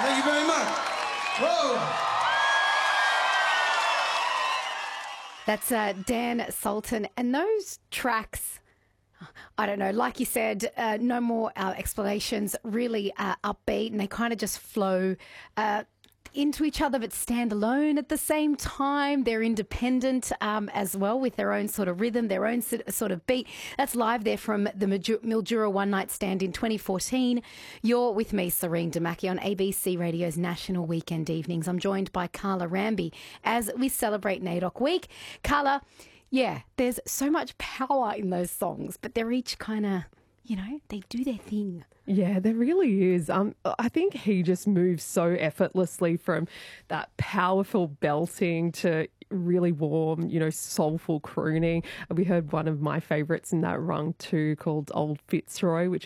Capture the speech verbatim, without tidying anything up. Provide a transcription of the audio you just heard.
Thank you very much. Whoa. That's uh, Dan Sultan. And those tracks, I don't know, like you said, uh, no more uh, explanations, really uh, upbeat, and they kind of just flow uh, into each other but stand alone at the same time. They're independent um, as well, with their own sort of rhythm, their own sort of beat. That's live there from the Mildura One Night Stand in twenty fourteen. You're with me, Serene Damaki, on A B C Radio's National Weekend Evenings. I'm joined by Carla Ramby as we celebrate NAIDOC Week. Carla, yeah, there's so much power in those songs, but they're each kind of, you know, they do their thing. Yeah, there really is. Um, I think he just moves so effortlessly from that powerful belting to really warm, you know, soulful crooning. We heard one of my favourites in that rung too called Old Fitzroy, which